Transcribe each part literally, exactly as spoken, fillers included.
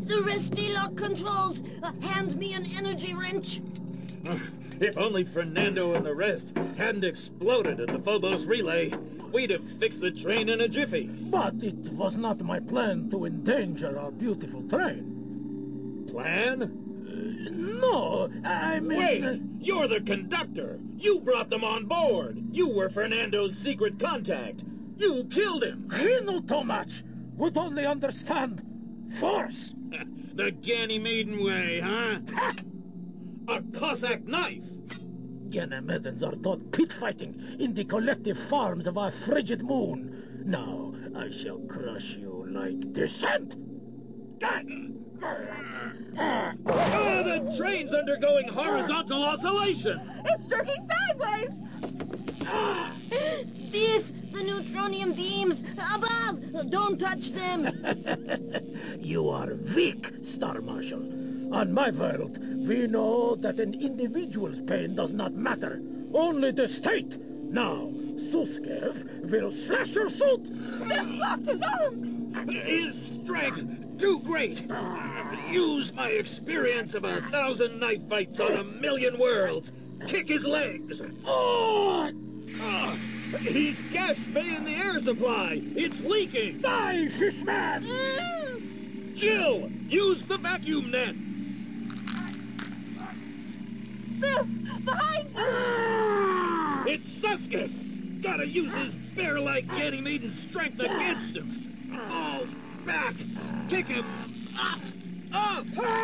The recipe lock controls! Uh, hand me an energy wrench! If only Fernando and the rest hadn't exploded at the Phobos relay, we'd have fixed the train in a jiffy. But it was not my plan to endanger our beautiful train. Plan? Uh, no, I mean... Wait! Uh, You're the conductor! You brought them on board! You were Fernando's secret contact! You killed him! he knew too much! Would only understand force! The Ganymeden way, huh? A Cossack knife! Ganymedans are taught pit fighting in the collective farms of our frigid moon. Now I shall crush you like descent! Oh, the train's undergoing horizontal oscillation! It's jerking sideways! Biff! The neutronium beams! Above! Don't touch them! You are weak, Star Marshal. On my world, we know that an individual's pain does not matter. Only the state. Now, Suskev will slash your suit. Biff locked his arm! His strength, too great. Use my experience of a thousand knife fights on a million worlds. Kick his legs. Oh! Ah, he's gash baying the air supply. It's leaking. Die, fishman! Jill, use the vacuum net. Biff! Behind you! It's Suskev. Gotta use his bear-like Ganymeden strength against him. Fall back. Kick him. Up. Up.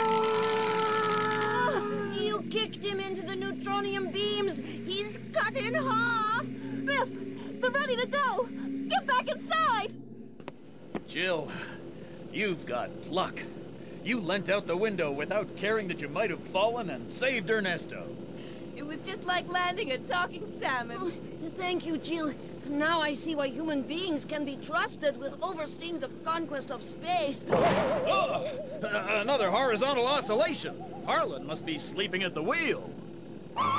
You kicked him into the neutronium beams! He's cut in half! Biff! They're ready to go! Get back inside! Jill, you've got luck. You leant out the window without caring that you might have fallen and saved Ernesto. It was just like landing a talking salmon. Oh, thank you, Jill. Now I see why human beings can be trusted with overseeing the conquest of space. Oh, another horizontal oscillation. Harlan must be sleeping at the wheel.